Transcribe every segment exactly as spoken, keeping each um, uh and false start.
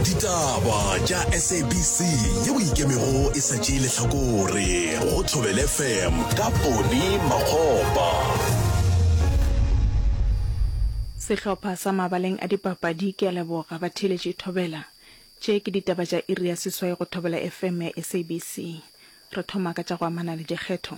Ditaba tša S A B C yeo ikemego e sa tšeile hlakore go Thobela F M ka Poni Makgopa. Sehlopha sa mabaleng a dipapadi ke a leboga ba theletše Thobela. Tše ke ditaba tša iri ya seswai go Thobela F M ya S A B C. Re thoma ka tša go amana le dikgetho.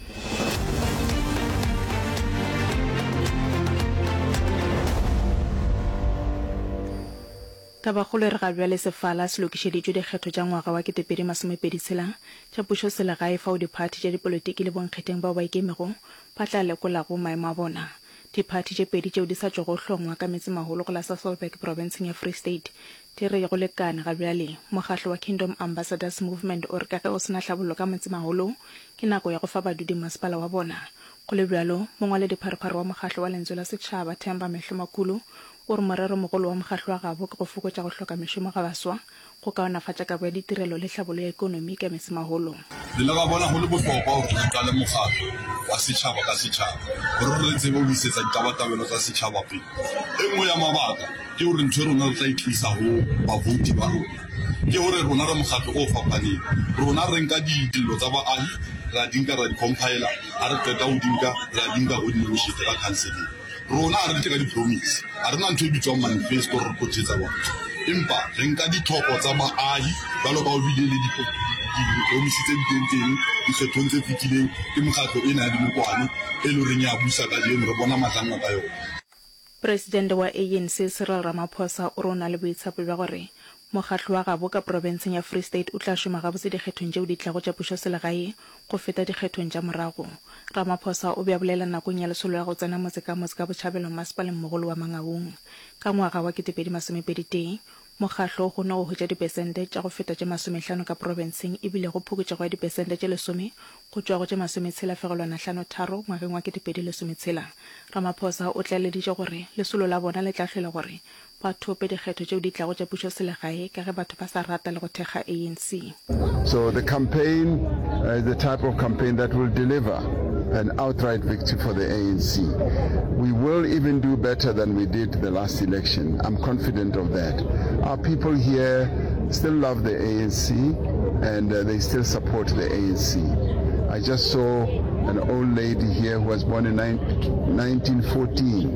Tabagolo re ga bjale sefala se lokišeditšwe dikgetho tša ngwaga wa kete pedi masome pedi tshela tša pušo selegae fao diphathi tša dipolotiki le bonkgetheng bao ba ikemego ba tla lekolago maemo a bona. Diphathi tše pedi tšeo di sa tšo go hlongwa ka metsemagolo go la Sasolburg provinceng ya Free State di re go lekane ga bjale. Mokgatlo wa Kingdom Ambassadors Movement o re ka ge o sena hlabollo ka metsemagolo ke nako ya go fa badudi masepala wa bona. Go le bjalo mongwe le dipharephare wa mokgatlo wa lentswe la setšhaba Themba Mehlomakulu o re morero mogolo wa mokgatlo wa gabo ke go fokotša go hloka mešomo ga baswa go kaonafatša kabo ya ditirelo le tlhabolo ya ekonomi ka metsemagolo. Le la ba bona go le bohlokwa go ka le mokgatlo wa setšhaba ka setšhaba gore re tsebe go busetsa ditabatabelo tsa setšhaba pele. E nngwe ya mabaka ke gore ntho rona re tla itlisa go bavouti ba rona ke gore rona re mokgatlo o fapaneng. Rona re nka ditilelo tsa baahi ra dinka ra di-compiler a re qeta go dinka ra dinka go di-negotiate ka counseling. Rona a re tle ka di-promise a re na ntho e bitswang manifesto re kotetsa batho empa re nka ditlhoko tsa baahi jalo ka o bile le di-promise tse diteng teng dikgethong tse fetileng ke mokgatlo ena ya dinokwane e le reng ya busa ka jeno re bona matlanga ka yona. Presidente wa A N C Cyril Ramaphosa o re o na le boitshepo bja gore mokgatlo wa gabo ka provinceng ya Free State o tla šoma gabotse dikgethong tšeo di tlago tša pušo selegae go feta dikgethong tša morago. Ramaphosa o be a bolela nakong ya lesolo ya go tsena motse ka motse ka botšhabelo masepaleng mogolo wa Mangaung ka ngwaga wa kete pedi masome pedi tee. Mokgatlo o gona go hwetša dipesente tša go feta tša masomehlano ka provinceng ebile go phokotšego ya dipesente tše lesome go tšwa go tša masometshela fegelwana hlano tharo ngwageng wa kete pedi lesometshela. Ramaphosa o tlaleditše gore lesolo la bona le tla hlola gore ba thope dikgetho tšeo di tlago tša pušo selegae ka ge batho ba sa rata le go thekga A N C. So the campaign uh, is the type of campaign that will deliver an outright victory for the A N C. We will even do better than we did the last election. I'm confident of that. Our people here still love the A N C and uh, they still support the A N C. I just saw an old lady here who was born in nineteen fourteen.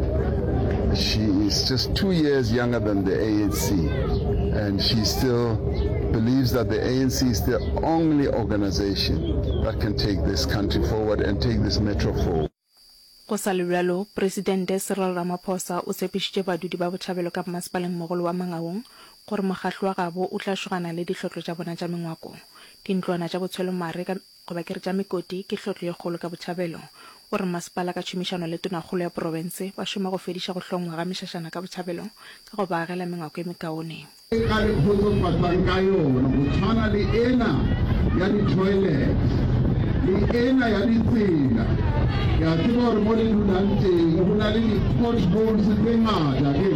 She is just two years younger than the A N C and she still believes that the A N C is the only organization that can take this country forward and take this metro forward. Go sa le bjalo, Presidente Cyril Ramaphosa o tshepišitše badudi ba botšhabelo ka masepaleng mogolo wa Mangaung gore mokgatlo wa gabo o tla šogana le dihlotlo tša bona tša mengwako. Dintlwana tša botshwelomare goba kere tša mekoti ke hlotlo ye kgolo ka botšhabelo. O re masepala ka tšhomišano le tonakgolo ya province ba šoma go fediša go hlongwa ga mešašana ka botšhabelo ka go ba agela mengwako e mekaone. Ka le khotsofatsang ka yona go tshwana le ena ya di-toilet le ena ya ditsela ke a tseba gore mo le dulang teng go na le di-potholes tse ngata ke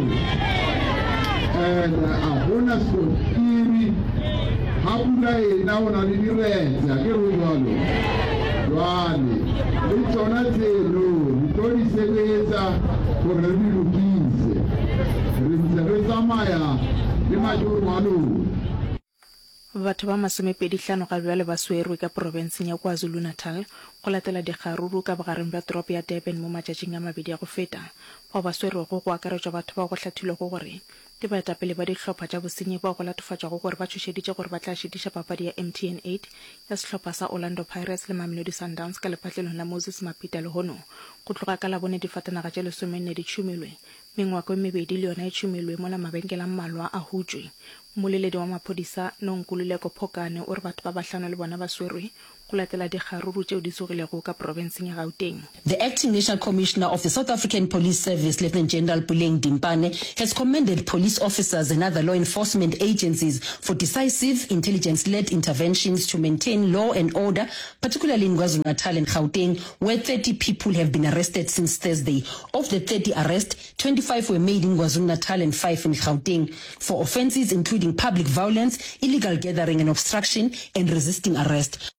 and a gona skoskiri ga pula ena o na le diretse ke re jalo jwale le tsona tseno di tlo di sebetsa gore re di lokise re ntse re tsamaya le majoro a lona. Batho ba masomepedi hlano ga bjale ba swerwe ka provinceng ya KwaZulu Natal go latela dikgaruru ka bogareng bja toropo ya Durban mo matšatšing a mabedi a go feta. Bao ba swerwego go akaretšwa batho ba go hlathilwego gore ke baetapele ba dihlopha tša bosenyi bao go latofatšwago gore ba tšhošeditše gore ba tla šediša papadi ya M T N eight ya sehlopha sa Orlando Pirates le Mamelodi Sundowns ka lepatlelong la Moses Mapita le hono go tloga ka labone difatanaga tša lesomenne di tšhumilwe. Mengwako e mebedi le yona e tšhumilwe mola mabenkele a mmalwa a hutswe. Moleledi wa maphodisa Nonkululeko Phokane o re batho ba bahlano le bona ba swerwe go latela dikgaruru tšeo di tsogilego ka provinceng ya Gauteng. The acting national commissioner of the South African Police Service, Lieutenant General Puleng Dimpane, has commended police officers and other law enforcement agencies for decisive intelligence-led interventions to maintain law and order, particularly in KwaZulu-Natal and Gauteng, where thirty people have been arrested since Thursday. Of the thirty arrests, twenty-five were made in KwaZulu-Natal and five in Gauteng for offences including public violence, illegal gathering and obstruction, and resisting arrest.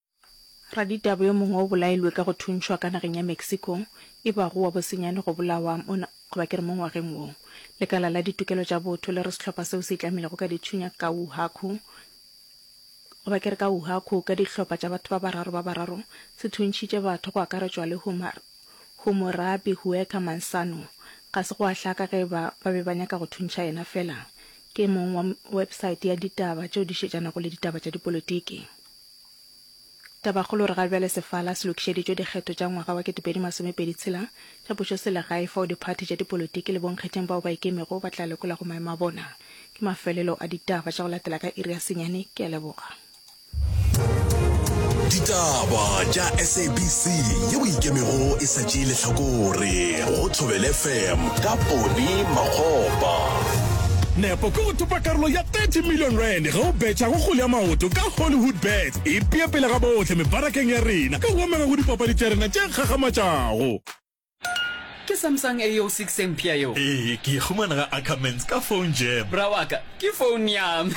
Raditaba yo mongwe o bolailwe ka go thuntšhwa ka nageng ya Mexico e ba go wa bosenyane go bolawa go ba ke re mo ngwageng wo lekala la ditokelo tša botho le re setlhopha seo se itlamile go ka dithunya ka uhaku go ba ke re ka uhaku ka ditlhopha tša batho ba bararo ba bararo se thuntšitše batho go akaretswa le Humorabi Hueka Mansano ga se go a hlaka ge ba ba be ba nyaka go thuntša ena fela ke mong wa website ya ditaba tšeo di šetšana go le ditaba tša dipolotiki. Tabagolo re ga bjale sefala se lokišeditšwe dikgetho tša ngwaga wa ketepedi masomepedi tshela tša pušo selegae fao diphathi tša dipolotiki le bonkgetheng bao ba ikemego ba tla lekola go maemo a bona ke mafelelo a ditaba tša go latela ka iri ya senyane ke a leboga. Ditaba tša S A B C yeo ikemego e sa tšee lehlakore go Thobela F M ka Poni Makgopa. Nepo ko go thupa karolo ya thirty million rand ga o betša go kgole ya maoto ka Hollywood Bet e pea pele ga botlhe mebarakeng ya rena ka go amega go dipapadi tša rena tše kgagamatšago. Ke Samsung A O six Ampere yo. Ee, ke khumana ga Ackermans ka phone jam. Bra waka, ke phone yam.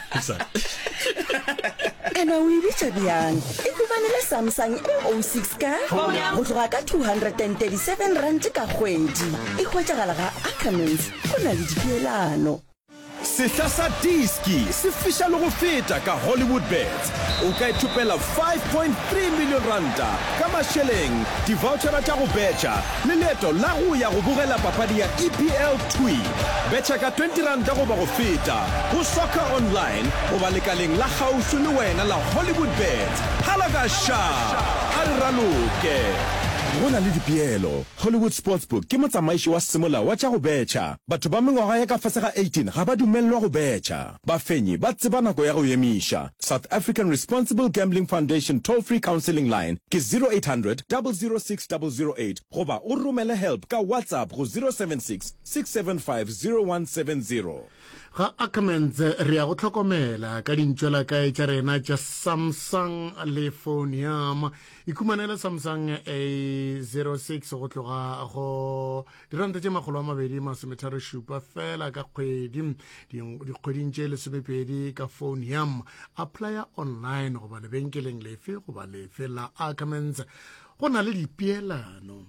Ena o ibitša bjang e kubanele Samsung A O six ka go tloga ka two hundred thirty-seven rand ka kgwedi e hwetšagala ga Ackermans go na le dipeelano. Sehla sa diski se fiša le go feta ka Hollywood Bet. O ka ithopela five point three million ranta ka mašeleng, di-vouchera tša go betša le leeto la go ya go bogela papadi ya E P L Twi. Betša ka twenty ranta go ba go feta go Soccer Online go ba lekaleng la kgauswi le wena la Hollywood Bet. Hala ka sha a re raloke. Go na le dipeelo. Hollywood Sportsbook ke motsamaiši wa semola wa tša go betša. Batho ba mengwaga ya ka fase ga eighteen ga ba dumelelwa go betša. Bafenyi ba tseba nako ya go emiša. South African Responsible Gambling Foundation toll-free counseling line ke zero eight hundred, zero zero six, zero zero eight goba o romele help ka WhatsApp go zero seven six, six seven five, zero one seven zero. Ga Ackermans re ya go tlhokomela ka dintšwela kae tša rena tša Samsung le phone yam ikumanela Samsung A zero six go tloga go diranta tše makgolo a mabedi masometharo šupa fela ka kgwedi dikgweding tše lesomepedi ka phone yam applya online goba lebenkeleng lefe goba lefe la Ackermans go na le dipeelano.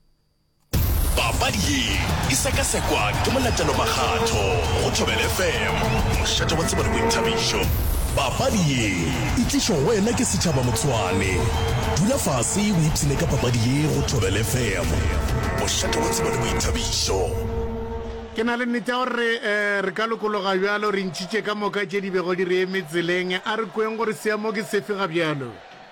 Papadi ye e sekasekwa ke molatelo makgatho go Thobela F M mošate wa tseba le boithabišo. Papadi ye e tlišwa wena ke setšhaba Motswane. Dula fase o ipsene ka papadi ye go Thobela F M mošate wa tseba le boithabišo. Ke na le nnete gore re ka lokologa bjalo re ntšhitše ka moka tše di bego di re eme tseleng a re kweng gore seamo ke sefe ga bjalo.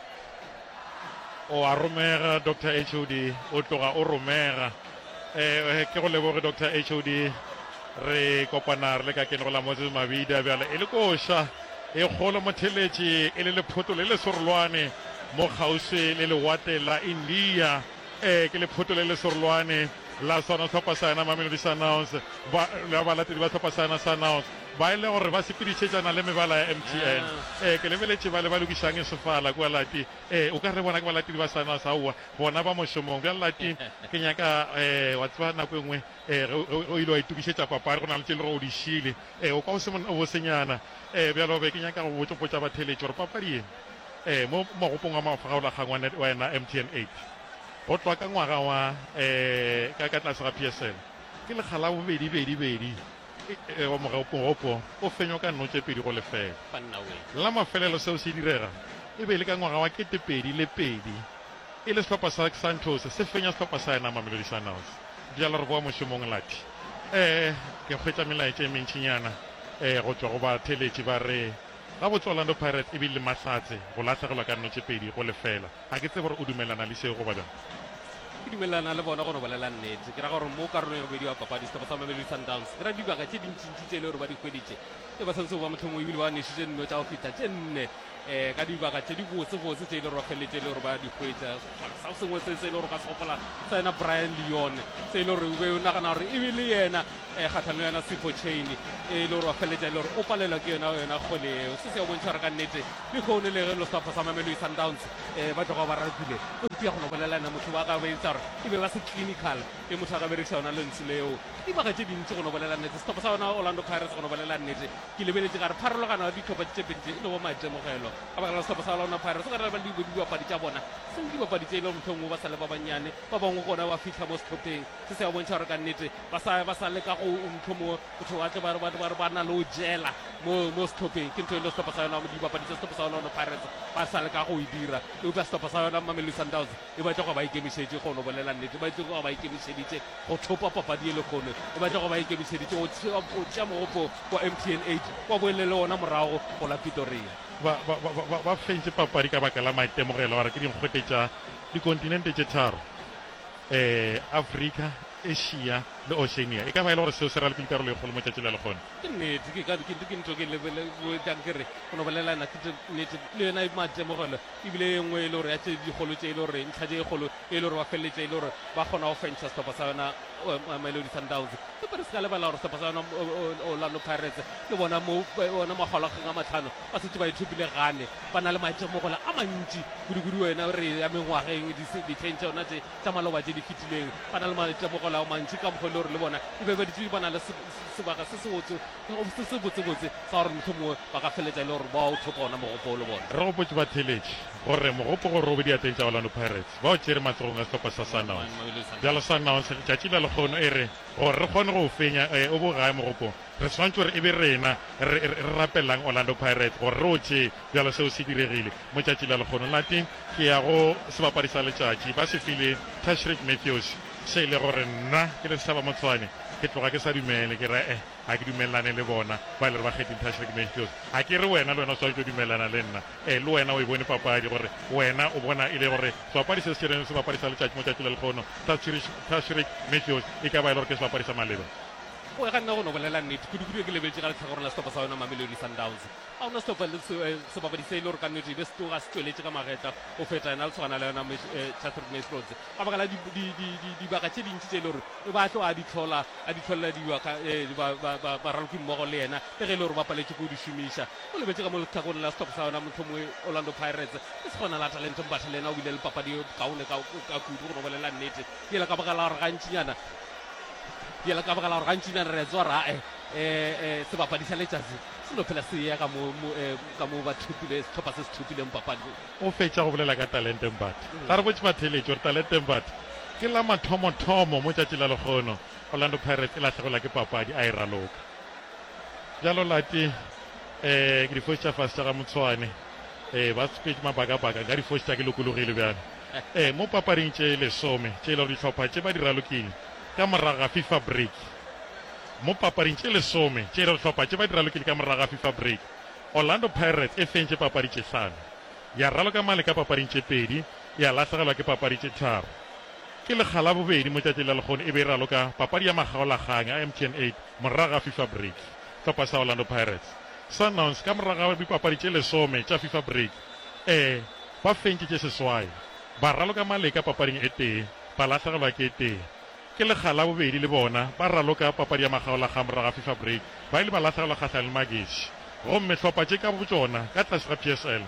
O a romega Doctor H O D o tloga o romega eh ke go leboge Doctor H O D re kopana re le ka kene go la Moses Mabida bjale e le koša e kgolo motheletše e le lephoto le le sorolwane mo kgauswi le lewate la India eh ke lephoto le le sorolwane la sona tlhopha sana Mamelodi Sundowns ba la balatedi ba tlhopha sana Sundowns ba ile gore ba sepedišetšana le mebala ya M T N eh ke lebeletše ba le ba lokišang e sefala kwa lati eh o ka re bona ke balatedi ba Sundowns aowa bona ba mošomong bja lati ke nyaka eh wa tseba nako engwe eh o ile wa itukišetša papari go na le tše le go o di šile eh o ka o se bosenyana eh bjalo be ke nyaka go botsopotša batheletše gore papadi e eh mo magopong a mafagaolakgang wa wena M T N eight go tloa ka ngwaga wa eh ka ka tlase ga P S L ke lekgala bobedi bedi bedi e wa mogopo o fenyo ka notse pedi go lefela la mafelelo seo se direga e be le ka ngwaga wa ketepedi le pedi e le setlhopha sa Santos se fenya setlhopha sa ena Mamelodi Sundowns bjalo re boa mošomong lati eh ke hwetša melaetša e mentšinyana eh go tswa go batheletši ba re ga botse Orlando Pirates e bile mahlatse go latlhegelwa ka notse pedi go lefela ga ke tse gore o dumelana le seo go ba bjang ke dumelana le bona gore bolela nnete ke ra gore mo karolong ya bobedi wa papadi setlhopha sa Mamelodi Sundowns ke ra dibaka tše dintšintši tše le gore ba di hweditše e ba tshwanetse go ba motlhomo ebile ba nešitše nno tša go feta tše nne um ka dibaka tše di botsebotse tše e le gore ba feleletse le gore ba di hwetša sa sengwe se se e le gore ka se gopola sa ena Brian Leon se e le gore o be o nagana gore e be le yena um kgatlhano le yena Sipho Chain e le gore ba feleletša e le gore o palelwa ke yona yona kgole eo se se ya bontšha gore ka nnete le kgone le ge lo setlhopha sa Mamelodi Sundowns um ba tloga ba ratile o tia go no bolelana motho ba ka ba etsa gore e be ba se clinical e ke motho a ka berekisa yona lentswe leo dibaga tse dintsi go no bolela nnete setlhopha sa yona Orlando Pirates go no bolela nnete ke lebeletse ka re pharologano ya ditlhopha tse pedi e le bo maitemogelo ka baka la setlhopha sa Orlando Pirates ka re ba le dibapadi tsa bona se ke dibapadi tse e leng motlhong mo ba sale ba bannyane ba bangwe gona ba fitlha mo setlhopheng se se a bontšha gore ka nnete ba sa ba sa le ka go motlhomo motho wa tle ba ba ba na le o jela mo mo setlhopheng ke ntho e le setlhopha sa yona mo dibapadi tsa setlhopha sa Orlando Pirates ba sa le ka go e dira e utlwa setlhopha sa yona Mamelodi Sundowns e batla go ba ikemišeditše go no bolela nnete ba itse go ba ikemišeditše go thopa papadi e le kgone e batla go ba ikemišeditše go tšea mogopo wa M T N eight kwa boele le ona morago go la Pretoria ba fentse papadi ka baka la maitemogelo wa re ke dinkgote tša dikontinente tše tharo um Africa, Asia le Oceania e ka ba e le gore seo se rale ke dikarolo e kgolo mo tšatši le lekgone ke nnete ke ntho ke lebelejang kere go no bolelana ke nnete le yona maitemogelo ebile e nngwe e le gore ya tše digolo tše e le gore ntlha tše e kgolo e le gore ba feleletse e le gore ba kgona go fentšha setlhopha sa yona Mamelodi Sundowns e pare se ka lebala gore setlhopha sa yona Orlando Pirates le bona mo bona magolageng a matlhano ba setse ba ithopile gane ba na le maitemogelo a mantši kudu-kudu wena re ya mengwageng diteng tša yona tša maloba tše di fetileng ba na le maitemogelo a mantši ka mokgwa le gore le bona e be ba ditse ba na le sebaka se se botsebotse sa gore motho mongwe ba ka feletsa e le gore ba o thopa ona mogopo le bona re gopotse ba theletše gore mogopo gore o be diateng tša Orlando Pirates ba o tšere matsogong a setlhopha sa Sundowns bjalo Sundowns tšatši la lekgono e re gore re kgone go fenya o bo gae mogopo re tshwantse gore e be rena re rapelelang Orlando Pirates gore re o tšee bjalo seo se diregile mo tšatši la lekgono la teng ke ya go sebapadi sa letšatši ba se file Tashreeq Matthews se e le gore nna ke le setšhaba motshwane ke tloga ke sa dumele ke re e ga ke dumelelane le bona ba le re ba kgething Tashreeq Matthews ga ke re wena le wena o tshwanetse o dumelelana le nna um le wena o e bone papadi gore wena o bona e le gore sebapadi se se tšereng sebapadi sa letšatši mo tšatši le lekgono Tashreeq Matthews e ka ba e le gore ke sebapadi sa maleba go ga nna go no bolela nnete kudu-kudu ke lebeletse ka letlhagore la setlhopha sa yona Mamelodi Sundowns ga ona setlhopha sebapadi se e le gore ka nnete e be se tloga se tsweletse ka magetla o feta ena le tshwana le yona Tashreeq Matthews ka baka la dibaka tše dintši tše e le gore e ba tlo a di tlhola a di tlholela ba raloki mmogo le ena le ge e le gore ba paletse ko di šomiša o lebetse ka mo letlhagore la setlhopha sa yona motlho mongwe Orlando Pirates e se kgona la talente mbatha le ena o bile le papadi kaone ka kudu go no bolela nnete ela ka baka la gore gantšinyana diela ka baka la gore gantšinyana re tswa rae um sebapadi sa letšatši se no phela se ya ka mo ba thopile setlhopha se se thopileng papadi o fetša go bolela ka talente mbatha ga re botse batheletše gore talente mbatha ke la mathomothomo mo tšatši la lekgono Orlando Pirates e latlhegelwa ke papadi a e raloka bjalo late um ke difosi tša fase tša ga motshwane um ba sepetse mabaka-baka ka difosi tša ke lokologile bjalo um mo papading tše lesome tše e le gore ditlhopha tše ba di ralokile ka morago ga FIFA break mo papading tše lesome tše e le ditlhopha tše ba di ralokile ka morago ga FIFA break Orlando Pirates e fentše papadi tše hlano ya raloka male ka papading tše pedi ya latlhegelwa ke papadi tše tharo ke lekgala bobedi mo tšatši la lekgono e be e raloka papadi ya magaolagang a M T N eight morago ga FIFA break setlhopha sa Orlando Pirates Sundowns ka morago ga dipapadi tše lesome tša FIFA break um ba fentše tše seswai ba raloka male ka papading e tee ba latlhegelwa ke e tee ke lekgala bobedi le bona ba raloka papadi ya magaolagang morago ga FIFA break ba ile ba latlhegelwa kgatlhang le Magesi gomme tlhopha tše ka botsona ka tlase ga P S L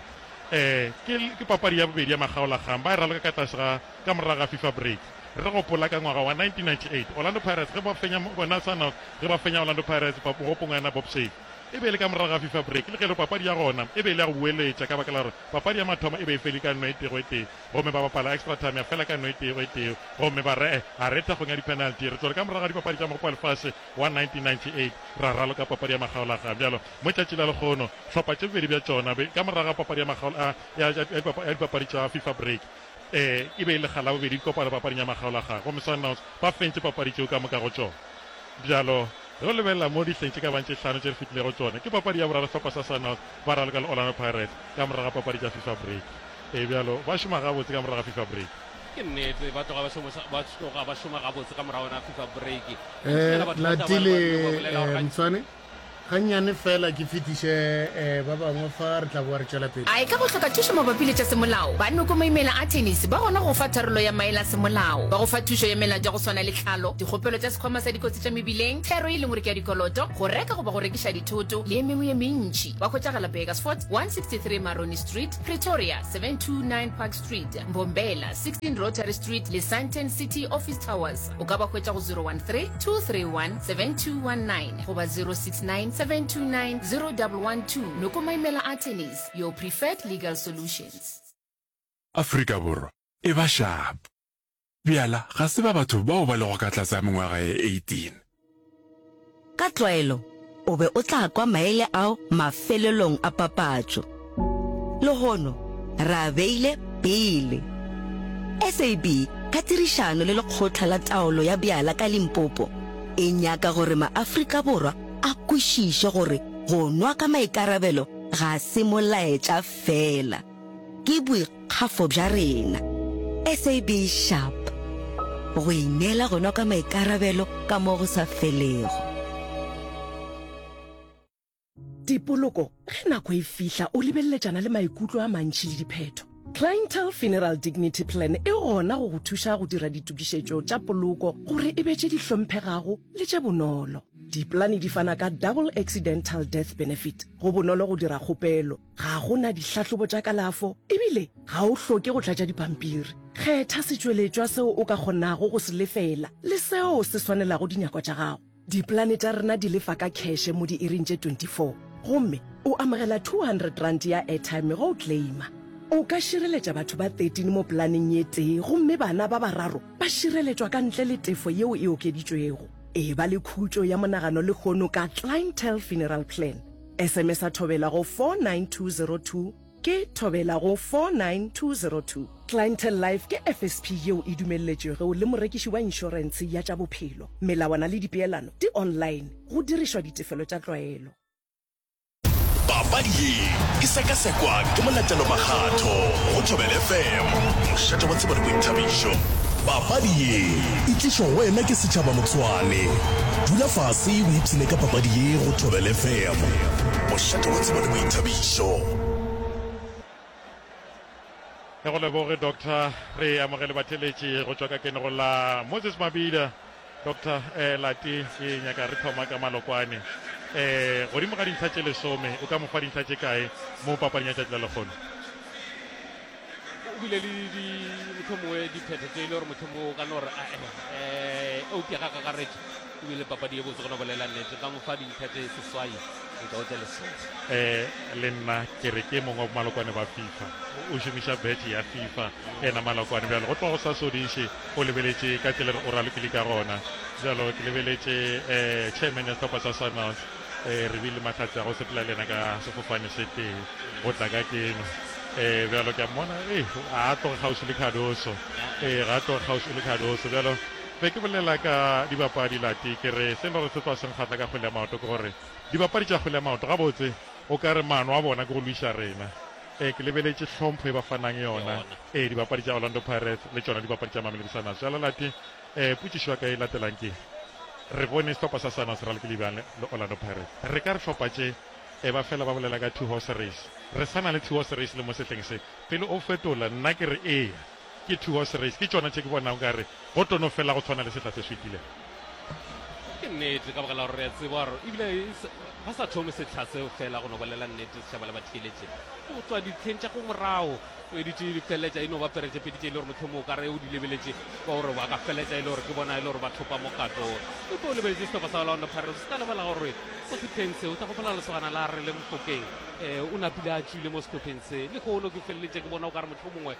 um ke papadi ya bobedi ya magaolagang ba e raloka ka tlase ga ka morago ga FIFA break re gopola ka ngwaga wa nineteen ninety-eight Orlando Pirates ge ba fenya bona Sundowns ge ba fenya Orlando Pirates mogopong ya na Bob Safe e be le ka morago ga FIFA break le ge le papadi ya gona e be le ya go bueletša ka baka la gore papadi ya mathomo e be e fele ka no e tego e tee gomme ba bapala extra time ya fela ka no e tego e tee gomme ba re a reta gong ya di-penalty re tsole ka morago ga dipapadi tša mogopo lefase wa nineteen ninety-eight ra raloka papadi ya magaolagang bjalo mo tšatši la lekgono tlhopha tše bobedi bja tšona ka morago ga papadi ya dipapadi tša FIFA break um e be e le gala bobedi kopana papading ya magaolagang gomme Sundowns ba fentse papadi tšeo ka moka go tšona bjalo go lebelela mo dihleng tše ka bantše hlano tše re fetilego tsone ke papadi ya boraro setlhopha sa Sundowns ba raloka le Orlando Pirates ka morago ga papadi tša FIFA break e bjalo ba šoma gabotse ka morago ga FIFA break ke nnete ba tloga ba šoma gabotse ka morago na FIFA break um latile mtshwane gannyane fela ke fetiše um ba bangwe fa re tla boa re tšwela pele a e ka go tlhoka thušo mabapi le tša semolao banoko maimela a tennis ba gona go fa tharolo ya maele a semolao ba go fa thušo ya mela ja go swana le tlhalo dikgopelo tša sekgwama sa dikotsi tša mebileng thero e leng gore ke ya dikoloto go reka goba go rekiša dithoto le e mengwe ye mentši ba kgotšagala bakersfort one sixty-three maroni street pretoria seven two nine park street mbombela sixteen rotary street le Sandton city office towers o ka ba kgwetša go zero one three two three one seven two one nine goba zero six nine seven two nine zero one one two noko maimela a tennis your preferred legal solutions. Afrika Borwa e ba sharp bjala ga se ba batho bao ba le go ka tlasa mengwaga e eighteen ka tlwaelo o be o tla kwa maele ao mafelelong a papatso le hono ra beile pele S A B ka tirišano le lekgotla la taolo ya bjala ka Limpopo e nyaka gore maAfrika Borwa a kwešiše gore go nwa ka maikarabelo ga se molaetša fela ke boikgafo bja rena. S A B sharp go inela go nwa ka maikarabelo ka mo go sa felego. Dipoloko ge nako e fihla o lebelletšana le maikutlo a mantši le diphetho. Clientele Funeral Dignity Plan e gona go go thuša go dira ditukišetšo tša poloko gore e betše di hlomphegago le tše bonolo. Diplane di fana ka double accidental death benefit go bonolo go dira kgopelo ga gona dihlahlobo tša kalafo ebile ga o hloke go tlatša dipampiri. Kgetha setšweletšwa seo o ka kgonago go se lefela le seo se swanelago dinyakwa tša gago. Diplane tša rena di lefa ka cash mo di iring tše twenty-four gomme o amogela two hundred rand ya airtime go o claima. O ka šireletša batho ba thirteen mo planeng ye tee gomme bana ba bararo ba šireletšwa ka ntle le tefo yeo e okeditšwego. E ba le khutšo ya monagano le kgono ka Clientele Funeral Plan. S M S a thobela go four nine two zero two ke thobela go four nine two zero two. Clientele Life ke F S P yeo e dumelletšego le morekiši wa insurance ya tša bophelo. Melawana le dipeelano di online go dirišwa ditefelo tša tlwaelo. Papadi e sekasekwa ke molatelo makgatho go Thobela F M mošate wa tsebo le boithabišo. Papadi e tlišwa wena ke setšhaba Motswane. Dula fase o ipsene ka papadi ye go Thobela F M mošate wa tsebo le boithabišo. e go leboge doctor re amogele batheletši go tšwa ka kenego la Moses Mabida. Doctor eh, lati ke nyaka re thoma ka Malokwane eh godimo ga dintlha tše lesome o ka mo fa dintlha tše kae mo papading ya tšatši la lekgono? o bile le mothomongwe diphetho tše e le gore mothomong o ka no gore um eupša ka kakaretše o bile papadi e botse go no bolela nnete ka mo fa dintlha tše seswai e ka o tše lesome. um le nna ke re ke mongwe wa Malokwane ba FIFA o šomiša betšhe ya FIFA ena Malokwane bjalo go tloga go sa sodiše o lebeletše ka tsela o ralokile ka gona bjalo ke lebeletše um chairman ya sehlopha sa Sundowns um re bile mahlatse a go sepela le ena ka sefofane se teng go tla ka keno um bjalo ke a mmona e a tloge kgausi le Cardoso e ga tloge kgausi le Cardoso bjalo be ke bolela ka dibapadi lati ke re se le gore se tswa se nkgatla ka kgwele ya maoto ke gore dibapadi tša kgwele ya maoto ga botse o ka re maano a bona ke go luiša rena e ke lebeletše hlompho e ba fanang yona e dibapadi tša Orlando Pirates le tšona dibapadi tša Mamelodi Sundowns jalo lati um potšišo ya ka e latelang ke re bone sehlopha sa Sundowns se ralokile bjang le Orlando Pirates re ka re hlopha tše e ba fela ba bolela ka two horse race re sana le two horse race le mo sehleng se pele o fetola nna ke re ee ke two horse race ke tšona tše ke bonang ka re go tono fela go tshwana le setla se swikile ke nnete ka baka la gore re a tseba gore ebile ba sa thome setlha seo fela go no bolela nnete setšhaba le batheletše go tswa ditlheng tša go morago o editše di feletša e no ba peretše peditše e le gore motlhomo o ka re o di lebeletše ka gore ba ka feletša e le gore ke bona e le gore ba tlhopa mokato epe o lebeletše setlhopha sa Orlando Pirates se ka lebala gore go setlheng se o tla gopola lesogana la re le Mofokeng um o napile a tšwile mo setlhopheng se le kgono ke feleletše ke bona o ka re motlho mongwe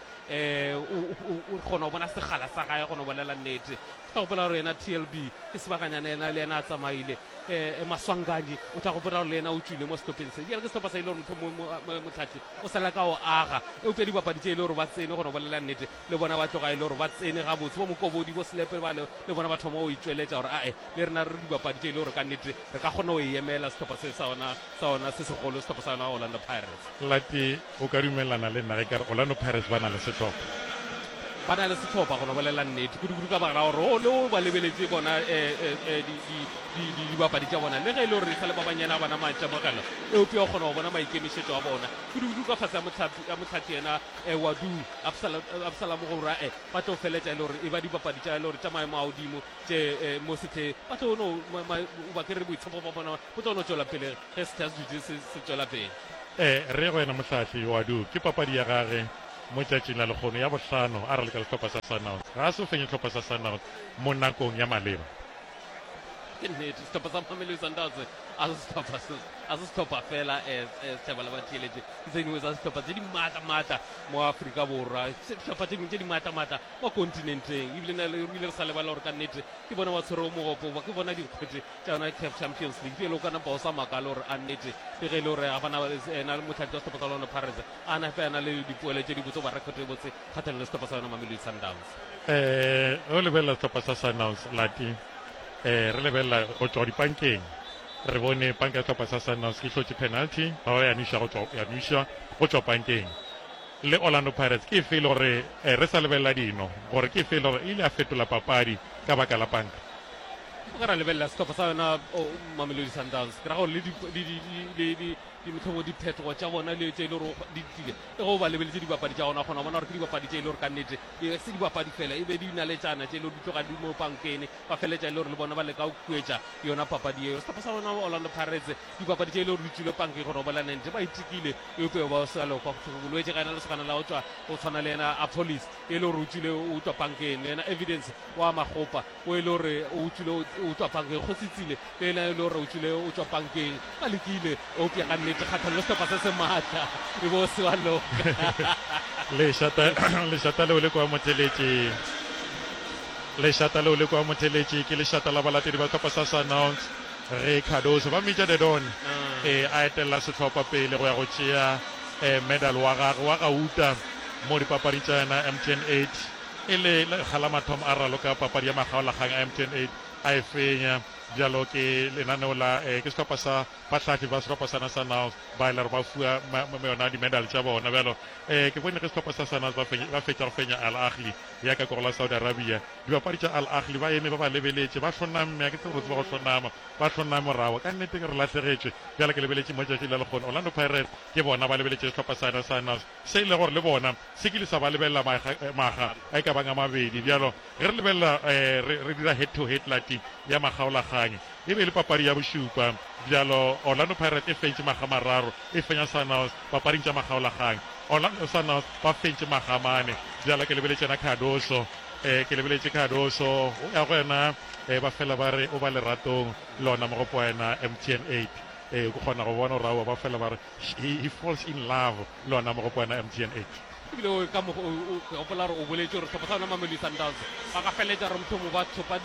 um o kgona go bona segala sa gae go no bolela nnete ka gopola gore yena T L B ke sebakanyana ena le yena a tsamaile um maswanganyi o tla gopola gore le yena o tšwile mo setlhopheng se jale ke setlhopha sa e le gore motlho motlhatši o sala ka o aga eupša dibapadi tše e le gore ba tsene go no bolela nnete le bona ba tloga e le gore ba tsene gabotse bo mokobodi bo slepe ba le bona ba thoma o itšweletša gore ae le rena re dibapadi tše e le gore ka nnete re ka kgona go e emela setlhopha se sa ona se segolo setlhopha sa ona Orlando Pirates. lati o ka dumelana le nna ge ka re Orlando Pirates ba na le setlhopha ba na le setlhopha go no bolela nnete kudu-kudu ka baka la gore o le o ba lebeletse bona um dibapadi tša bona le ge e le gore sa le ba banyana bona matemogelo eopea o kgona go bona maikemišetšo a bona kudu-kudu ka fase ya motlhathi ena um wadu absalamo gora e ba tlo feletša e le gore e ba dibapadi tša e le gore tša maemo a godimo tše mo sethe ba tlo ba ke re boitshepo ba bona bo tlo no tšwela pele ge sethe se dutse se tšwela pele um re go ena motlhathi wadu ke papadi ya gage mo tšatšing la lekgono ya bohlano a re le ka setlhopha sa Sundowns ga a se o fenye setlhopha sa Sundowns mo nakong ya maleba ke nnete setlhopha sa Mamelodi Sundowns a se setlhopha fela um tšhabala ba theeletše ke tse dingwe tsa setlhopha tse di maatla-maatla mo Afrika Borwa setlhopha tse dingwe tse di maatla-maatla mo continenteng ebile re sa lebala gore ka nnete ke bona ba tshwere mogopo ke bona dikgwete tša yona CAF Champions League pele o kana ba o sa makale gore a nnete le ge e le gore a bana ena motlhathi wa setlhopha sa lona Pirates a na fe a na le dipoelo tše di botse ba rekote botse kgatlhanong le setlhopha sa yona Mamelodi Sundowns um o lebelela setlhopha sa Sundowns lati um re lebelela go tswa dipankeng re bone panka ya setlhopha sa Sundowns ke hlotse penalty ba ba yanuša go tswa pankeng le Orlando Pirates ke efe le gore re sa lebelela dino gore ke efe le gore ile a fetola papadi ka baka la panka o ka ra lebelela setlhopha sa yona Mamelodi Sundowns ke ra gore le ditlhobo diphetogo tša bona le tše e le gore di tile e go ba lebeletse dibapadi tša gona kgona bona gore ke dibapadi tše e le gore ka nnete se dibapadi fela e be di na le tšana tše e le gore di tloga di mo pankene ba feletša e le gore le bona ba leka go kuetša yona papadi eo setlhopha sa bona Orlando Pirates dibapadi tše e le gore di tswile panke kgona go bola nente ba itikile eopeo ba sa lokwa bolwetse ga ena le sekgana la go tswa o tshwana le ena a police e le gore o tswile o tswa pankeng le ena evidence wa magopa o e le gore o tswile o tswa pankeng go setsile le ena e le gore o tswile o tswa pankeng ba lekile eopea ka nnete kgatlhano le setlhopha se se maatla e bo se wa loka lešata leo le kwa motheletše lešata leo le kwa motheletše ke lešata la balatedi ba setlhopha sa Sundowns re Cardoso ba metša dedon um a etelela setlhopha pele go ya go tšea um medal wa gage wa gauta mo dipapadi tša yena M T N eight e le gala mathomo a ralo ka papadi ya magaolagang a M T N eight a e fenya bjalo ke lenaneo la ke setlhopha sa batlhatlhi ba setlhopha sana sa Sundowns ba ile ba fua yona di-medal tša bona bjalo um ke bone ge setlhopha sa Sundowns ba fetša go fenya Al Ahly ya ka koro la Saudi Arabia dibapadi tša Al Ahly ba eme ba ba lebeletše ba hloname ke tsebotse ba go hlonama ba hloname morago ka nnete ke re latlhegetše bjale ke lebeletše mo tšatši la lekgono Orlando Pirates ke bona ba lebeletše setlhopha sa Sundowns se ile gore le bona se kile sa ba lebelela maga a e ka bang a mabedi bjalo ge re lebelela re dira head to head lati ya magaolaganye e be le papadi ya bošupa bjalo Orlando Pirates e fentše maga mararo e fenya Sundowns papading tša magaolaganye Orlando Sundowns ba fentše magamane bjalo ke lebeletšena Cardoso um ke lebeletše Cardoso o ya go ena ba fela ba re o ba leratong lona mogopo wa ena M T N eight um ko kgona go bona oraoa ba fela ba re he falls in love lona mogopo wa ena M T N eight ebile ka gopola gore o boletse gore setlhopha sa yona Mamelodi Sundowns ba ka feletša re motho mo ba thopa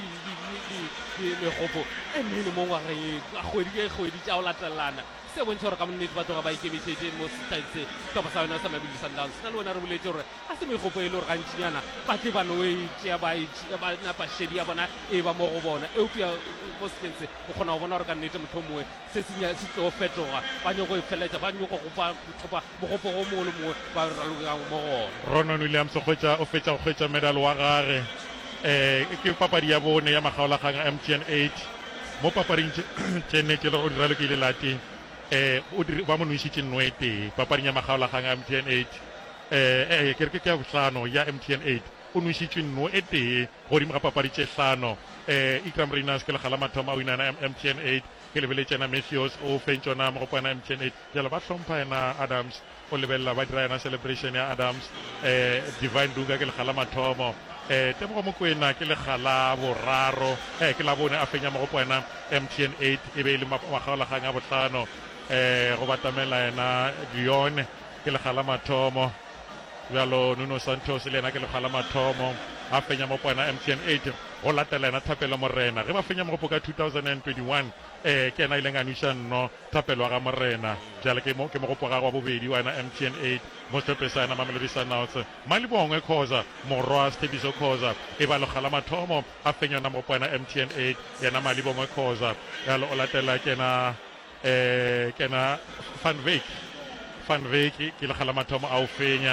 megopo e mene mo ngwageng a kgwedi ke kgwedi tša o latelelana se bontšha gore ka monnete ba tloga ba ikemišetse mo setlhopha sa yona sa Mamelodi Sundowns nna le bona re boletse gore a se megopo e le gore gantšinyana ba tle bano e tšea ba napa šedi ya bona e ba mo go bona eupea mo sekense o kgona go bona gore ka nnete motho mongwe se se tlo fetoga ba nyako e feletša ba nyako go thopa mogopo go mongwe le mongwe ba ralogang mo gona Ronan Williams o fetša go kgwetša medal wa gage um ke papadi ya bone ya magaolagang a M T N eight mo papading tšene ke le go diralo ke ile late um ba mo noišitše nnwete papading ya magaolagang a M T N eight um ke re ke ya bohlano ya M T N eight o noišitše nno e tee godimo ga papadi tše hlano um Ikram Reyners ke legala mathomo a winana M T N eight ke lebeletšena Matthews o fentšona mogopo ena M T N eight jalo ba hlompha ena Adams o lebelela ba dira yena celebration ya Adams um Divine Dunga ke legala mathomo um Tebogo Mokoena ke legala boraro um ke la bone a fenya mogopo ena M T N eight e be e le magaolagang a bohlano um go batamela yena Dion ke legala mathomo bjalo Nuno Santos le yena ke legala mathomo a fenya mogopo ena M T N eight go latela yena Thapelo Morena ge ba fenya mogopo ka two thousand twenty-one um ke ena ileng a nuša nno Thapelo ga Morena jale ke mogopo gagwe wa bobedi wa ena M T N eight mo setlhophe sa ena Mamelodi Sundowns Malibongwe Khoza morwa Stebiso Khoza e ba legala mathomo a fenya yona mogopo ena M T N eight yena Malibongwe Khoza jalo o latela kena um kena Van Wyk Van Wyk ke legala mathomo a o fenya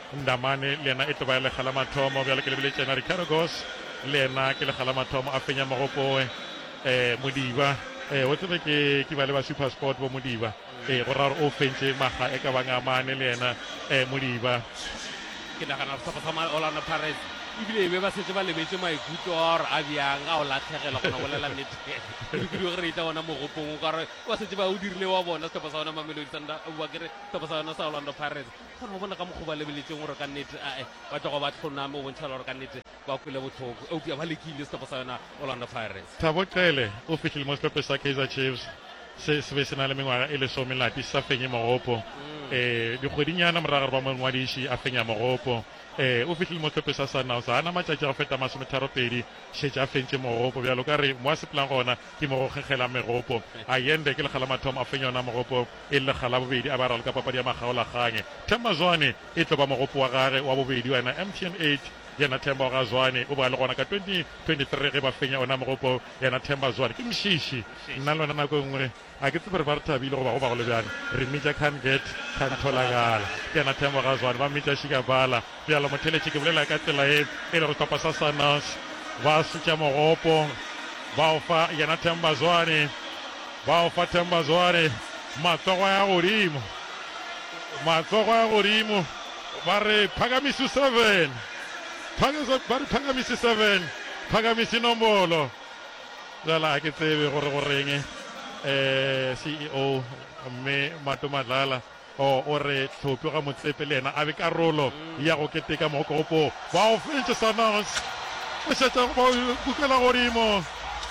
Ndamane le ena e tlo ba le khala mathomo bjale ke lebile tsena Ricardo Goss le ena ke le khala mathomo a fenya magopo eh Modiba eh o tsebe ke ke ba le ba Super Sport bo Modiba eh go raro o fentse maga e ka banga mane le ena eh Modiba ke nagana go tsama Orlando Pirates ibile be ba setse ba lebetse maikutlo a re a bjang a o latlhegela go na bolela nnete ke di go re ita bona mo gopong ka re wa setse ba o dirile wa bona setlhopha sa bona Mamelodi Sundowns wa kere setlhopha sa bona sa Orlando Pirates go bona ka mokgwa ba lebeletseng gore ka nnete a ba tloga ba tlhona mo bontšha gore ka nnete ba kwele botlhoko o ba lekile setlhopha sa bona Orlando Pirates Thabo Qele o fitlhile mo setlhopha sa Kaizer Chiefs se se be sena le mengwaga e le some lati sa fenye magopo eh dikgwedinyana morago ba mongwadiši a fenya magopo eh o fitlhile mo setlhopha sa Sundowns a na matšatši a go feta masome tharo pedi šetše a fentše magopo bjalo ka re mo a seplang gona ke mo go kgegela megopo a yende ke lekgala mathomo a fenya yona mogopo e le lekgala bobedi a ba rala ka papadi ya magaolakganye Themba Zwane e tlo ba mogopo wa gare wa bobedi wa ena M T N eight yena Themba ga Zwane o ba le gona ka twenty twenty-three ge ba fenya ona mogopo yena Themba Zwane ke mšiši nna le wena nako nngwe a ke tsebe re ba re thabile go ba go ba go le bjane re mmitša can get can tholagala ke yena Themba ga Zwane ba mmitša Shikabala bjalo motheletše ke bolela ka tsela e e le go setlhopha sa Sundowns ba sutša mogopo ba o fa yena Themba Zwane ba o fa Themba Zwane matsogo ya godimo matsogo ya godimo ba re phakamisi seven ba re phakamisi seven phakamisi nombolo jala ke tsebe gore goreng eh C E O mme Mato Madlala o o re tlhophi ga motsepe le ena a be karolo ya go keteka mokopo ba o fentse Sundowns o setsa go bukela godimo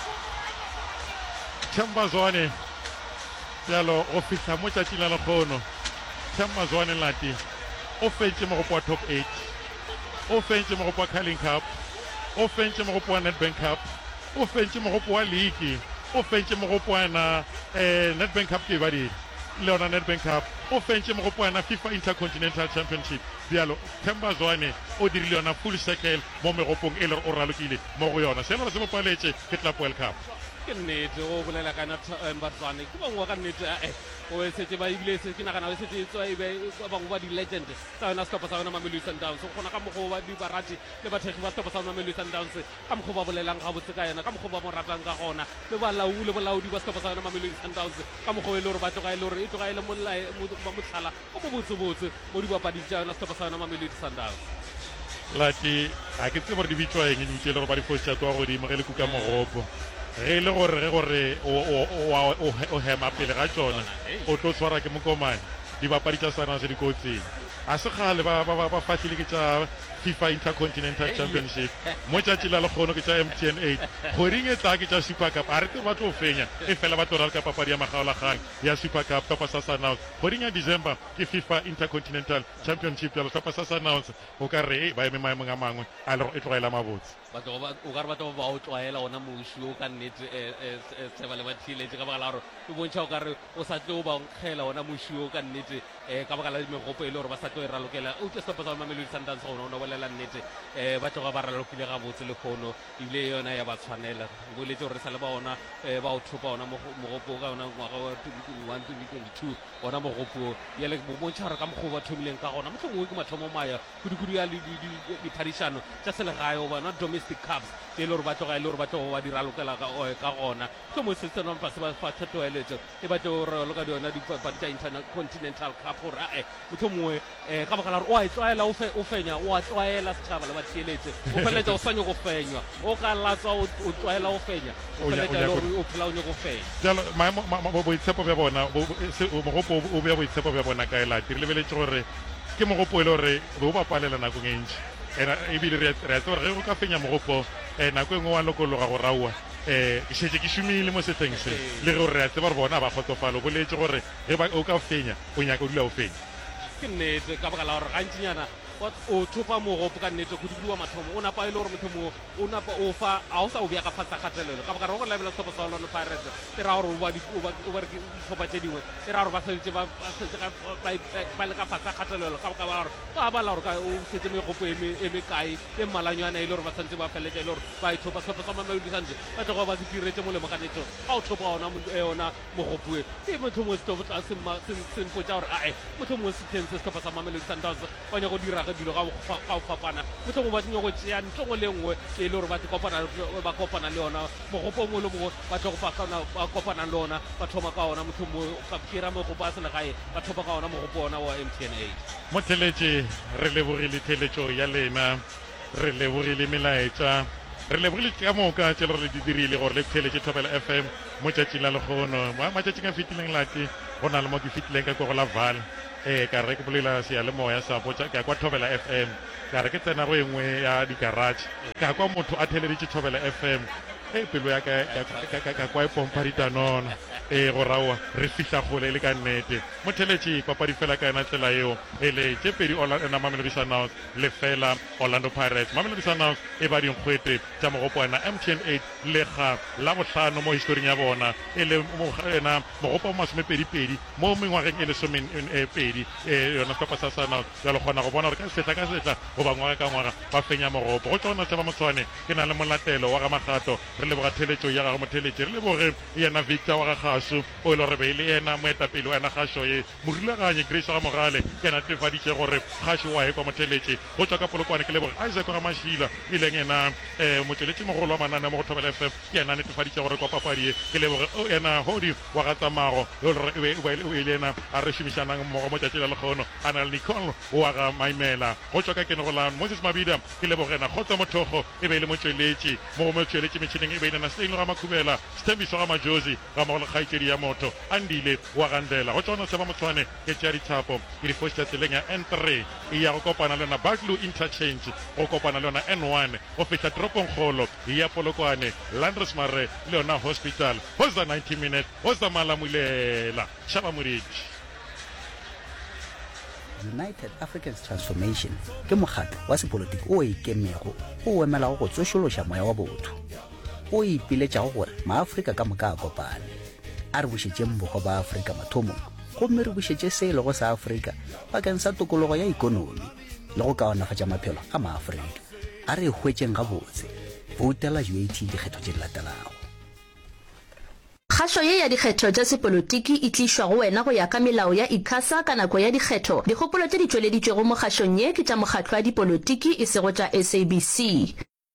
Themba Zwane jalo o fitla mo tšatši la lekgono Themba Zwane lati o fentse mogopo wa top eight o fentse mogopo wa Carling Cup o fentse mogopo wa Nedbank Cup o fentse mogopo wa league o fentse mogopo wa na eh Nedbank Cup ke badi Leona Nedbank Cup o fentse mogopo wa na FIFA Intercontinental Championship bjalo Themba Zwane o dirile yona full circle mo megopong e le o ralokile mo go yona se le se mo paletse ke Club World Cup ke nnete go bolela kana Mbatswane ke bangwe ka nnete eh o setse ba ibile se ke nagana o setse tswa ibe bangwe ba di legend tsa yona setlhopha sa yona Mamelodi Sundowns go gona ka mokgwa ba di barati le bathegi ba setlhopha sa yona Mamelodi Sundowns ka mokgwa ba bolelang ga botse ka yena ka mokgwa ba mo ratang ka gona le ba laule bolaodi ba setlhopha sa yona Mamelodi Sundowns ka mokgwa e le gore ba tloga e le gore e tloga e le ba motlhala o mo botsebotse mo di bapading tsa yona setlhopha sa yona Mamelodi Sundowns lati a ke tsebe gore di bitswa eng di le gore ba di fotsa twa godimo ge le kuka mogopo ge le gore ge gore o hema pele ga tsona o tlo tshwara ke mokomane di bapadi tša Sundowns di kotsing a se gale ba fatlhile ke tša FIFA Intercontinental Championship mo tšatši la lekgono ke tša M T N eight kgweding e tla ke tša Super Cup a re te ba tlo fenya e fela ba tlo rala ka papadi ya magaolakgang ya Super Cup setlhopha sa Sundowns kgweding ya December ke FIFA Intercontinental Championship jalo setlhopha sa Sundowns o ka re ba eme maemong a mangwe a le e tlogela mabotse o ka re batho ba o tlwaela ona moši o ka nnete tseba le batheletše ka baka la gore e bontšha o ka re o sa tle o ba nkgela ona moši o ka nnete ka baka la megopo e le gore ba sa tlo e ralokela o ke setlhopha sa Mamelodi Sundowns gona o ne bolela nnete ba tloga ba ralokile ga botse le kgono ebile yona ya ba tshwanela boletse gore re sa le ba ona ba o thopa ona mogopo ka ona ngwaga wa twenty twenty-two ona mogopo ya le bontšha gore ka mokgwa ba thomileng ka gona motlho mongwe ke mathomo maya kudu-kudu ya diphadišano tša selegae o bona domestic cups tse e le gore ba tloga e le gore ba tloga ba di ralokela ka gona motlho mongwe se tsenampa se ba fa thetoeletso e ba tlo raloka di yona dipapadi tša intercontinental cup gore ae motlho mongwe ka baka la gore o a e tlwaela o fenya o a tlwaela setšhaba le batheeletse o feleletša o sa nyako fenywa o ka latswa o tlwaela o fenya o feleletša le gore o phela o nyako fenya jalo boitshepo bja bona mogopo o bea boitshepo bja bona ka elati re lebeletse gore ke mogopo e le gore be o bapalela nakong e ntši ebile re a tse gore ge go ka fenya mogopo nako e nngwe wa lokologa go raua um ke šetse ke šomile mo setleng se le gore re a tseba gore bona ba kgotsofala o boletse gore ge o ka fenya o nyaka o dula o fenya ke nnete ka baka la gore gantsinyana o thopa mogopo ka nnete go didiwa mathomo o napa e le gore motho mo o napa o fa a o sa o bea ka fatsa kgatelelo ka baka re go lebela setlhopha sa Orlando Pirates e ra gore o ba re ditlhopha tse dingwe e ra gore ba setse ba le ka fatsa kgatelelo ka baka ba gore ba bala gore o setse megopo e mekae e mmalanyana e le gore ba tshwanetse ba feletse e le gore ba e thopa setlhopha sa Mamelodi Sundowns ba tloga ba se diretse molemo ka nnete ga o thopa ona mogopoe e motho mongwe senpotsa gore ae motho mongwe seteng se setlhopha sa Mamelodi Sundowns ba nyaka go dira ka dilo ga go fapana motho mo ba tlo go tšea ntlo go le nngwe e le gore ba kopana ba kopana le yona mogopo mo le mo ba tlo go pakana ba kopana le yona ba thoma ka ona motho mo ka kira mo go ba sele gae ba thopa ka ona mogopo ona wa M T N eight mo theletše re lebogile theletšo ya lena re lebogile melaetša re lebogile ka moka tše le re di dirile gore le theletše Thobela F M mo tšatšing la legono matšatšing a fetileng late go na le mo ke fetileng ka kogo la val eh ka re ke bolela seyalemoya sa botša ka kwa Thobela F M ka re ke tsena go engwe ya digarage ka kwa motho a theleditše Thobela F M e pelo ya ka kwa e pompa ditanono e go raoa re fihla gole le ka nnete mo theletše papadi fela ka yona tsela eo e le tše pedi na Mamelodi Sundowns le fela Orlando Pirates. Mamelodi Sundowns e ba dinkgwete tša mogopoana M T N eight le ga la bohlano mo historing ya bona e le ena mogopo masomepedipedi mo mengwageng e le somepedi yona sehlopha sa Sundowns jalo kgona go bona gore ka setla ka setla go ba ngwaga ka ngwaga ba fenya mogopo go tsona tseba motshwane ke na le molatelo wa ga magato re leboga theletšo ya gago motheletše re leboge yena Victor wa ga gaso o ile gore be ile yena moetapele wa yena gašo ye morulaganye Grace ga mogale ke natefaditše gore gašo wa ekwa motheletše go tswa ka polokwane ke leboge Isaac ga mašila e leng ena motsweletši mogolo wa manane mo go Thobela F M ke yena netefaditše gore kwa papadi ke leboge ena hodi wa ga tsamago o ile yena a re šomišanang mmogo mo tšatši la lekgono a na le Nicole wa ga maimela go tswa ka kenegolan Moses Mabida ke leboge ena kgotsa mothogo e be e le motsweletši mo motsweletši metšhineng e be ile na Steno ga makhubela Stembiso ga majosi ga mogolo kgaitšedi ya moto andile wa gandela go tsona seba motshwane ke tša dithapo ke difosta tseleng ya N three e ya go kopana le yona Baglu interchange go kopana le yona N one go fihla toropongkgolo ya polokwane Landers Mare le yona hospital go za ninety minutes go za malamulela shaba moriti. United Africans Transformation ke mokgatlo wa sepolotiki o ikemego o emelago go tsošološa moya wa botho o ipiletšago gore maafrika ka moka a kopane a re bušetšeng bogo ba Afrika mathomong gomme re bušetše se lego sa Afrika bakeng sa tokologo ya ikonomi le go kaonafatša maphelo a maafrika a re hwetšeng gabotse voutela U A T dikgetho tše di latelago. Kgašo ye ya dikgetho tša sepolotiki e tlišwa go wena go ya ka melao ya ICASA ka nako ya dikgetho. Dikgopolo tše di tšweleditšwego mo kgašong ye ke tša mokgatlo wa dipolotiki e sego tša S A B C.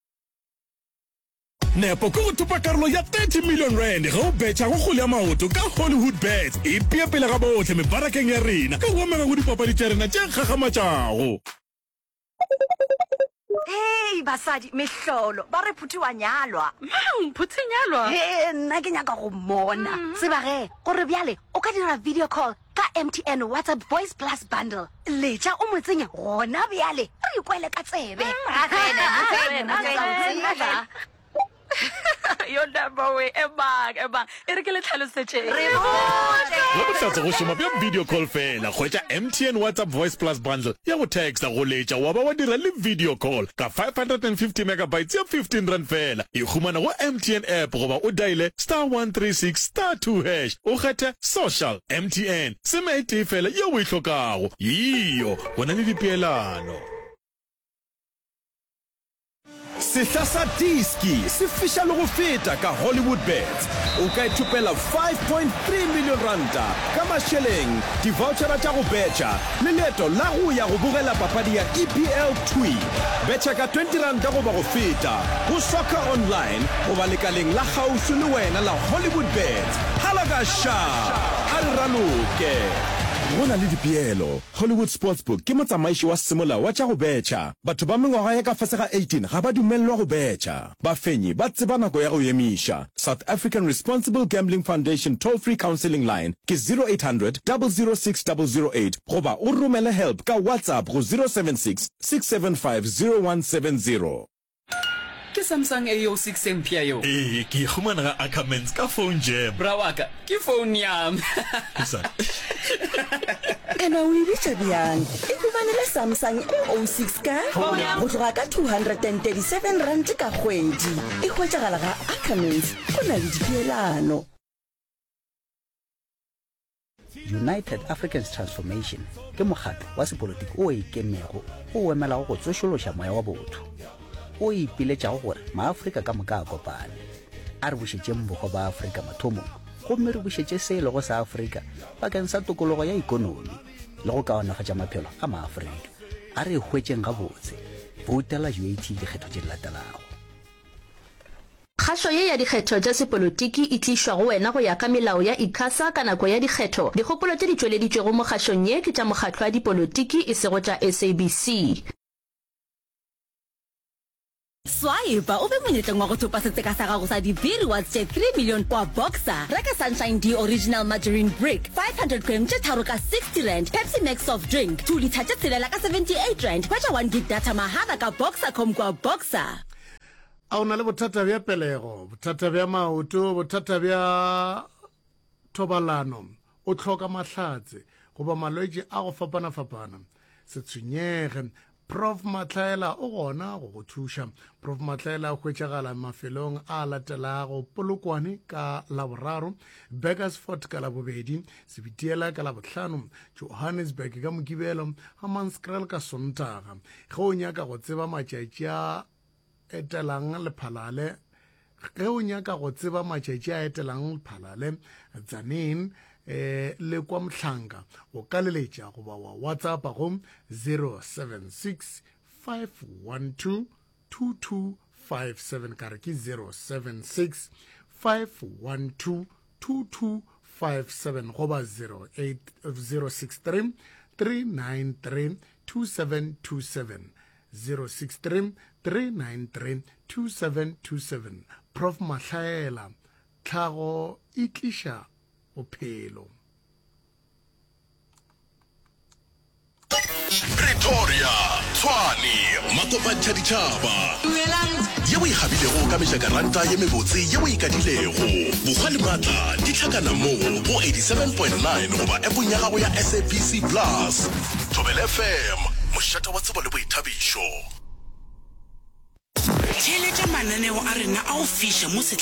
nepo ke go thupa karolo ya thirty million rand ga o betša go kgole ya maoto ka Hollywood Bets e pea pele ga botlhe mebarakeng ya rena ka go amega go dipapadi tša rena tše kgagamatšago. Hey basadi mehlolo ba re phuthi wa nyalwa. Mang phuthi nyalwa? He nna ke nyaka go mona. Tseba ge gore bjale o ka dira video call ka M T N WhatsApp Voice Plus bundle. Letša o motsenya gona bjale re ikwele ka tsebe. Yo number way ebang ebang e re ke le tlhalosetše re botse go botlatse go šoma bja video call fela kgwetša M T N WhatsApp Voice Plus bundle ya go texta go letša wa ba wa dira le video call ka five hundred fifty megabytes ya fifteen rand fela e humana go M T N app goba o diale star one three six star two hash o kgethe social M T N se maete fela ye o e hlokago iyo go na le dipeelano. Sehla sa diski se fiša le go feta ka Hollywood Bets o ka ithopela five point three million ranta ka mašheleng di-vouchera tša go betša le leeto la go ya go bogela papadi ya E P L Twi betša ka twenty ranta goba go feta go soccer online goba lekaleng la kgauswi le wena la Hollywood Bets hala ka sharp a re raloke go na le dipeelo. Hollywood Sportsbook ke motsamaiši wa semola wa tša go betša batho ba mengwaga ya ka fase ga eighteen ga ba dumelelwa go betša bafenyi ba tseba nako ya go emiša. South African Responsible Gambling Foundation toll free counseling line ke zero eight hundred zero zero six zero zero eight goba o romele help ka WhatsApp go zero seven six six seven five zero one seven zero. Ke Samsung A O six mpia yo. Eh ke khumana ga Ackermans ka phone jam. Bra wa ka ke phone yam. Ena o ibitša bjang e humanele Samsung A O six ka go tloga ka two hundred thirty-seven rand ka kgwedi e hwetšagala ga Ackermans go na le dipeelano. United Africans Transformation ke mokgatlo wa sepolotiki o ikemego o emelago go tsošološa moya wa botho o ipiletšago gore maafrika ka moka a kopane a re bušetšeng bogo ba Afrika mathomong gomme re bušetše se lego sa Afrika bakeng sa tokologo ya ikonomi le go kaonafatša maphelo a maafrika a re hwetšeng gabotse voutela U A T dikgetho tše di latelago. kgašo ye ya dikgetho tša sepolotiki e tlišwa go wena go ya ka melao ya ICASA ka nako ya dikgetho. Dikgopolo tše di tšweleditšwego mo kgašong ye ke tša mokgatlo wa dipolotiki e sego tša S A B C. Swaiba o be monyetleng wa go thopa seteka sa gago sa dibiri wa tše three million kwa Boxer. Reka Sunshine D Original Margarine Brick five hundred grams tše tharo ka sixty rand. Pepsi Max Soft Drink two liter tše tshelela ka seventy-eight rand. Hwetša one gig data mahala ka Boxer com kwa Boxer. A o na le bothata bja pelego, bothata bja maoto, bothata bja thobalano, o tlhoka mahlatse goba malwetši a go fapana-fapana. Se tshwenyege, Prof Matlaela o gona go go thuša. Prof Matlaela o hwetšagala mafelong a latelago Polokwane ka Laboraro, Bakersford ka Labobedi, Sebitiela ka Labohlano, Johannesburg ka Mokibelo, Hammanskraal ka Sontaga. Ge o nyaka go tseba matšatši a etelang lephalale, ge o nyaka go tseba matšatši a etelang lephalale, Tzaneen eh le kwa Mhlanga o ka leletša goba wa WhatsApp go zero seven six five one two two two five seven ka re ke zero seven six five one two two two five seven goba zero eight zero six three three nine three two seven two seven zero six three three nine three two seven two seven. Prof Matlaela, tlhago e tliša bophelo. Pretoria, Tshwane, Makopantsha ditšhaba. Ye o ikgabilego ka mejakaranta ye mebotse ye o ikadilego. Bogwa le maatla di tlhakana mo go eighty-seven point nine goba appong ya gago ya S A B C Plus. Thobela F M, mošata wa tsebo le boithabišo. Theletša mananeo a rena a o fiša mo